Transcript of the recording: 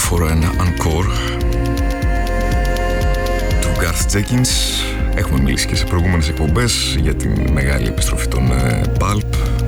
for an Encore του Garth Jenkins. Έχουμε μιλήσει και σε προηγούμενες εκπομπές για την μεγάλη επιστροφή των Pulp